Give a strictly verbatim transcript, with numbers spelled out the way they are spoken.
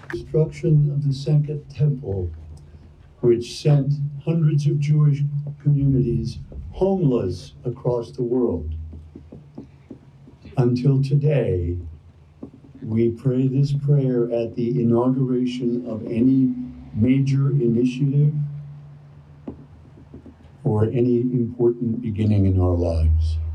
destruction of the Second Temple, which sent hundreds of Jewish communities homeless across the world. Until today, we pray this prayer at the inauguration of any major initiative or any important beginning in our lives.